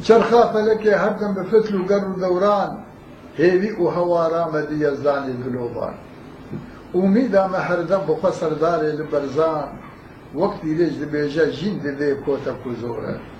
چرخا فەلەکێ هەردەم بە فتل و گەڕ و دەوران هێوی و هەوارامەدی یەزدانی دلۆبان ئومیدامە هەردەم بخوا سەردارێ لە بەرزان وەکتی لێش دەبێژە ژین دەدێ کۆتە کوزۆرە